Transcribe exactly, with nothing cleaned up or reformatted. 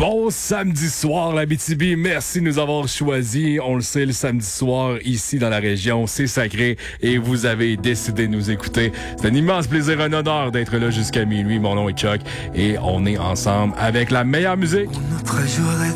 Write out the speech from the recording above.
Bon samedi soir, l'Abitibi. Merci de nous avoir choisis. On le sait, le samedi soir, ici dans la région, c'est sacré et vous avez décidé de nous écouter. C'est un immense plaisir, un honneur d'être là jusqu'à minuit. Mon nom est Chuck et on est ensemble avec la meilleure musique. Notre jour est